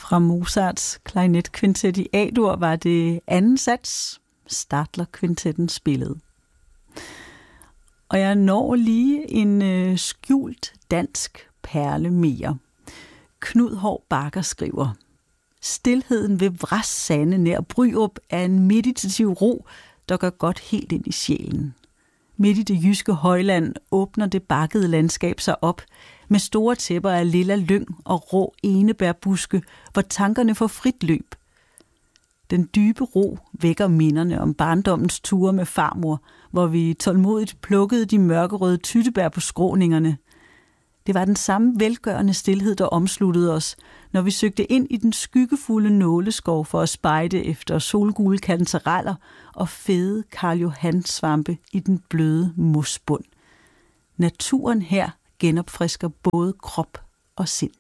Fra Mozarts klarinetkvintet i A-dur var det anden sats, Stadler-kvintetten spillede. Og jeg når lige en skjult dansk perle mere. Knud Haahr Bakker skriver: Stilheden ved Vras Sande nær Bryrup er en meditativ ro, der går godt helt ind i sjælen. Midt i det jyske højland åbner det bakkede landskab sig op med store tæpper af lilla lyng og rå enebærbuske, hvor tankerne får frit løb. Den dybe ro vækker minderne om barndommens ture med farmor, hvor vi tålmodigt plukkede de mørkerøde tyttebær på skråningerne. Det var den samme velgørende stilhed, der omsluttede os, når vi søgte ind i den skyggefulde nåleskov for at spejde efter solgule kantareller og fede Karl Johan-svampe i den bløde mosbund. Naturen her genopfrisker både krop og sind.